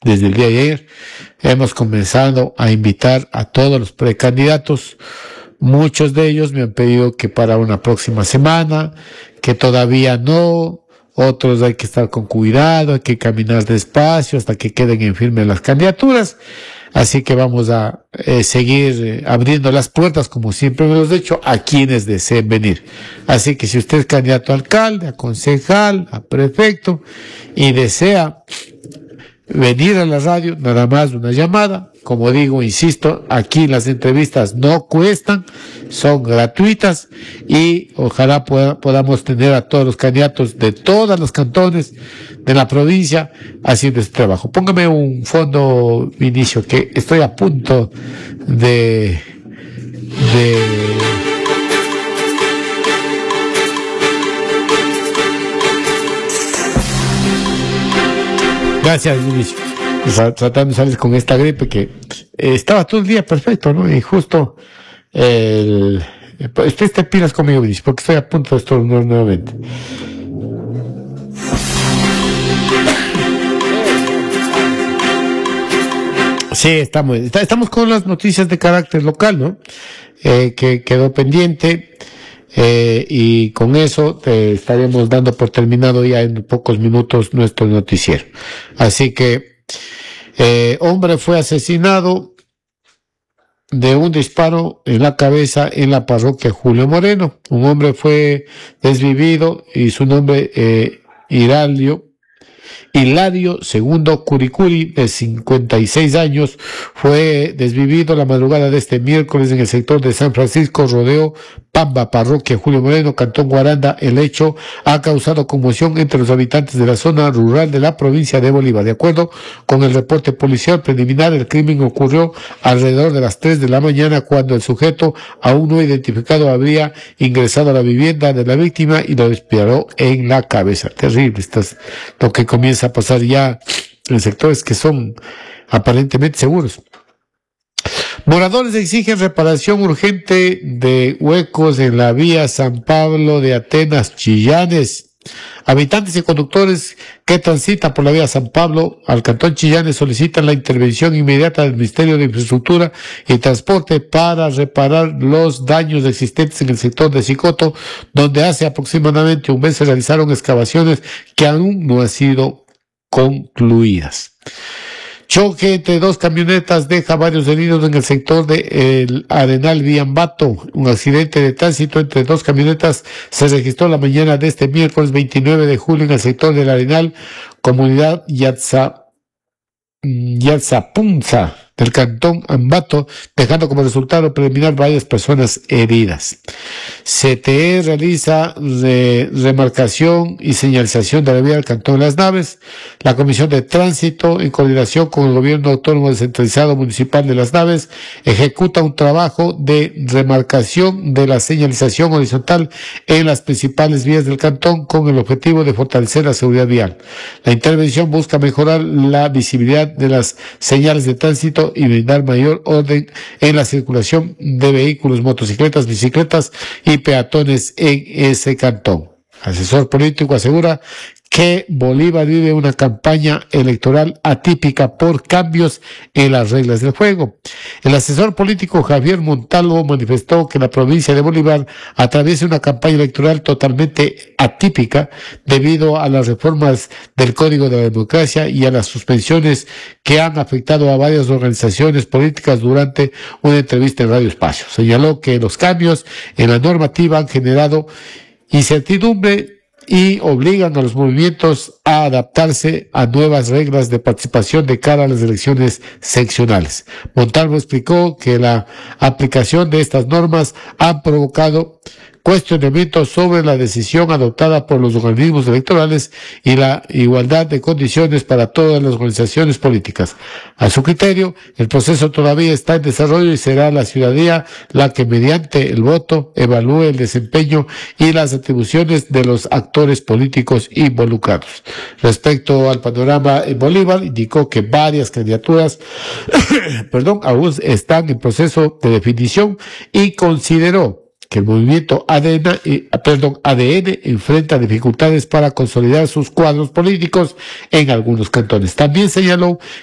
desde el día de ayer, hemos comenzado a invitar a todos los precandidatos. Muchos de ellos me han pedido que para una próxima semana, que todavía no. Otros hay que estar con cuidado, hay que caminar despacio hasta que queden en firme las candidaturas. Así que vamos a seguir abriendo las puertas, como siempre hemos dicho, a quienes deseen venir. Así que si usted es candidato a alcalde, a concejal, a prefecto y desea venir a la radio, nada más una llamada. Como digo, insisto, aquí las entrevistas no cuestan, son gratuitas y ojalá podamos tener a todos los candidatos de todos los cantones de la provincia haciendo este trabajo. Póngame un fondo, Vinicio, que estoy a punto de Gracias, Vinicio. Tratando de salir con esta gripe que estaba todo el día perfecto, ¿no? Y justo esté pilas conmigo, Vinicio, porque estoy a punto de estornudar nuevamente. Sí, estamos con las noticias de carácter local, ¿no? Que quedó pendiente. Y con eso estaremos dando por terminado ya en pocos minutos nuestro noticiero. Así que, hombre fue asesinado de un disparo en la cabeza en la parroquia Julio Moreno. Un hombre fue desvivido y su nombre, Hilario Segundo Curicuri, de 56 años, fue desvivido la madrugada de este miércoles en el sector de San Francisco, Rodeo Pamba, parroquia Julio Moreno, Cantón Guaranda. El hecho ha causado conmoción entre los habitantes de la zona rural de la provincia de Bolívar. De acuerdo con el reporte policial preliminar, el crimen ocurrió alrededor de las 3 de la mañana, cuando el sujeto, aún no identificado, habría ingresado a la vivienda de la víctima y lo disparó en la cabeza. Terrible, esto es lo que comienza a pasar ya en sectores que son aparentemente seguros. Moradores exigen reparación urgente de huecos en la vía San Pablo de Atenas, Chillanes. Habitantes y conductores que transitan por la vía San Pablo al cantón Chillanes solicitan la intervención inmediata del Ministerio de Infraestructura y Transporte para reparar los daños existentes en el sector de Sicoto, donde hace aproximadamente un mes se realizaron excavaciones que aún no han sido concluidas. Choque entre dos camionetas deja varios heridos en el sector de El Arenal Viambato. Un accidente de tránsito entre dos camionetas se registró la mañana de este miércoles 29 de julio en el sector del Arenal, comunidad Yatzapunza del cantón Ambato, dejando como resultado preliminar varias personas heridas. CTE realiza remarcación y señalización de la vía del cantón Las Naves. La Comisión de Tránsito, en coordinación con el Gobierno Autónomo Descentralizado Municipal de Las Naves, ejecuta un trabajo de remarcación de la señalización horizontal en las principales vías del cantón con el objetivo de fortalecer la seguridad vial. La intervención busca mejorar la visibilidad de las señales de tránsito y brindar mayor orden en la circulación de vehículos, motocicletas, bicicletas y peatones en ese cantón. Asesor político asegura que Bolívar vive una campaña electoral atípica por cambios en las reglas del juego. El asesor político Javier Montalvo manifestó que la provincia de Bolívar atraviesa una campaña electoral totalmente atípica debido a las reformas del Código de la Democracia y a las suspensiones que han afectado a varias organizaciones políticas durante una entrevista en Radio Espacio. Señaló que los cambios en la normativa han generado incertidumbre y obligan a los movimientos a adaptarse a nuevas reglas de participación de cara a las elecciones seccionales. Montalvo explicó que la aplicación de estas normas ha provocado cuestionamientos sobre la decisión adoptada por los organismos electorales y la igualdad de condiciones para todas las organizaciones políticas. A su criterio, el proceso todavía está en desarrollo y será la ciudadanía la que mediante el voto evalúe el desempeño y las atribuciones de los actores políticos involucrados. Respecto al panorama en Bolívar, indicó que varias candidaturas aún están en proceso de definición y consideró que el movimiento ADN enfrenta dificultades para consolidar sus cuadros políticos en algunos cantones. También señaló